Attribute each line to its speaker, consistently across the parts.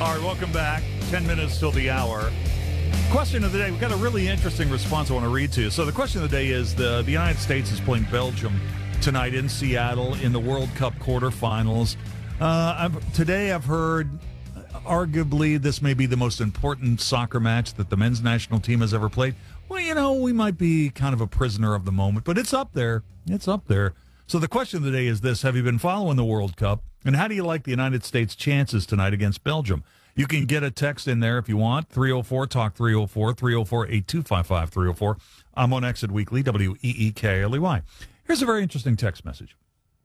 Speaker 1: All right, welcome back. 10 minutes till the hour. Question of the day. We've got a really interesting response I want to read to you. So the question of the day is the United States is playing Belgium tonight in Seattle in the World Cup quarterfinals. Today I've heard arguably this may be the most important soccer match that the men's national team has ever played. Well, you know, we might be kind of a prisoner of the moment, but it's up there. It's up there. So the question of the day is this. Have you been following the World Cup? And how do you like the United States' chances tonight against Belgium? You can get a text in there if you want. 304-TALK 304, 304-8255 304. I'm on Exit Weekly, WEEKLEY. Here's a very interesting text message.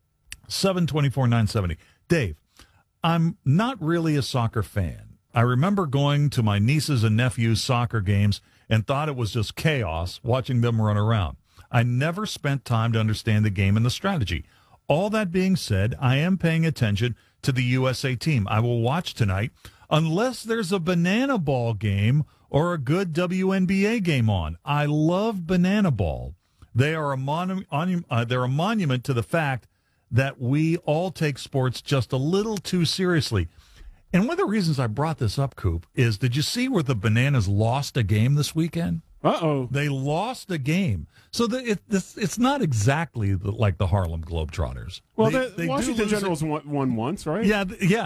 Speaker 1: 724-970. Dave, I'm not really a soccer fan. I remember going to my nieces and nephews' soccer games and thought it was just chaos watching them run around. I never spent time to understand the game and the strategy. All that being said, I am paying attention to the USA team. I will watch tonight unless there's a banana ball game or a good WNBA game on. I love banana ball. They are they're a monument to the fact that we all take sports just a little too seriously. And one of the reasons I brought this up, Coop, is did you see where the Bananas lost a game this weekend?
Speaker 2: Uh-oh.
Speaker 1: They lost a game. So it's not exactly like the Harlem Globetrotters.
Speaker 2: Well, the Washington Generals won once, right?
Speaker 1: Yeah,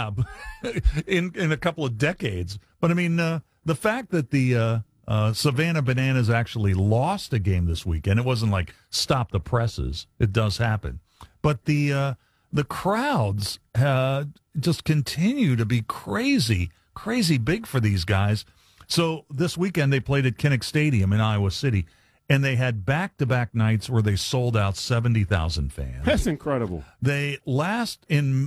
Speaker 1: in a couple of decades. But, I mean, the fact that the Savannah Bananas actually lost a game this weekend, it wasn't like stop the presses. It does happen. But the crowds just continue to be crazy big for these guys. So this weekend they played at Kinnick Stadium in Iowa City, and they had back-to-back nights where they sold out 70,000 fans.
Speaker 2: That's incredible.
Speaker 1: They in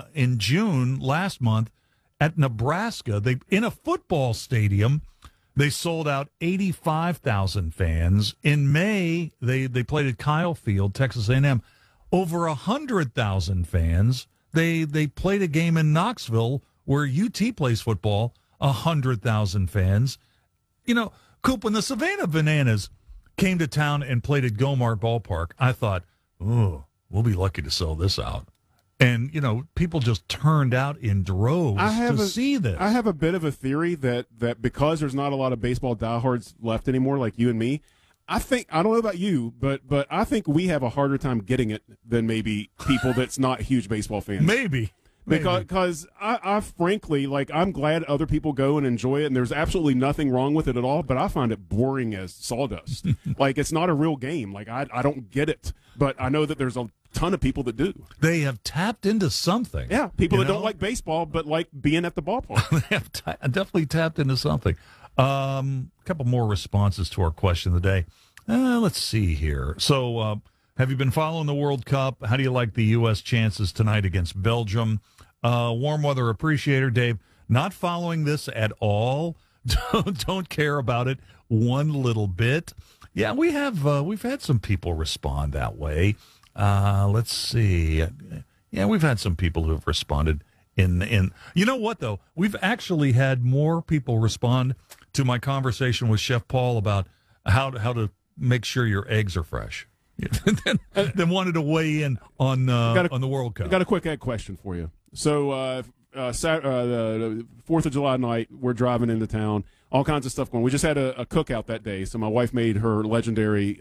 Speaker 1: June last month at Nebraska, in a football stadium, they sold out 85,000 fans. In May, they played at Kyle Field, Texas A&M, over 100,000 fans. They played a game in Knoxville where UT plays football. 100,000 fans. You know, Coop, when the Savannah Bananas came to town and played at Gomart Ballpark, I thought, oh, we'll be lucky to sell this out. And, you know, people just turned out in droves to see this.
Speaker 2: I have a bit of a theory that because there's not a lot of baseball diehards left anymore, like you and me, I don't know about you, but I think we have a harder time getting it than maybe people that's not huge baseball fans.
Speaker 1: Maybe.
Speaker 2: Because I frankly, like, I'm glad other people go and enjoy it, and there's absolutely nothing wrong with it at all, but I find it boring as sawdust. Like, it's not a real game. Like, I don't get it, but I know that there's a ton of people that do.
Speaker 1: They have tapped into something.
Speaker 2: Yeah, people that don't like baseball but like being at the ballpark.
Speaker 1: They have definitely tapped into something. A couple more responses to our question of the day. Let's see here. So, have you been following the World Cup? How do you like the U.S. chances tonight against Belgium? Warm weather appreciator Dave, not following this at all. Don't care about it one little bit. Yeah, we've had some people respond that way. Let's see. Yeah, we've had some people who have responded in. You know what though? We've actually had more people respond to my conversation with Chef Paul about how to make sure your eggs are fresh. Then wanted to weigh in on the World Cup.
Speaker 2: I got a quick egg question for you. So the 4th of July night, we're driving into town. All kinds of stuff going. We just had a cookout that day, so my wife made her legendary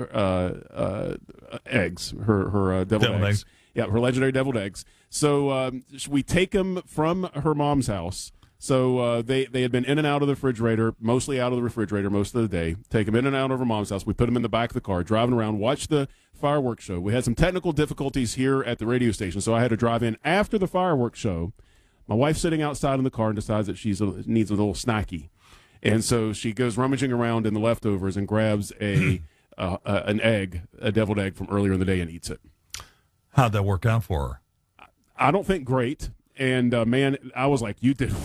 Speaker 2: eggs, her deviled eggs. Yeah, her legendary deviled eggs. So we take them from her mom's house. So they had been in and out of the refrigerator, mostly out of the refrigerator most of the day. Take them in and out of her mom's house. We put them in the back of the car, driving around, watch the fireworks show. We had some technical difficulties here at the radio station, so I had to drive in after the fireworks show. My wife's sitting outside in the car and decides that she needs a little snacky. And so she goes rummaging around in the leftovers and grabs an egg, a deviled egg from earlier in the day, and eats it.
Speaker 1: How'd that work out for her?
Speaker 2: I don't think great. And, man, I was like, you did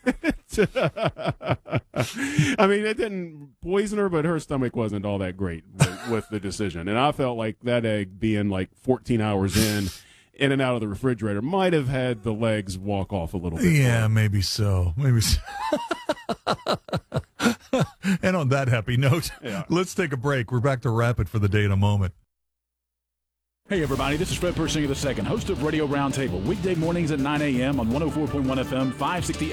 Speaker 2: I mean, it didn't poison her, but her stomach wasn't all that great with the decision. And I felt like that egg being like 14 hours in and out of the refrigerator might have had the legs walk off a little bit.
Speaker 1: Yeah, maybe so. Maybe so. And on that happy note, Let's take a break. We're back to Wrap It for the Day in a moment.
Speaker 3: Hey, everybody, this is Fred Persinger II, host of Radio Roundtable, weekday mornings at 9 a.m. on 104.1 FM, 560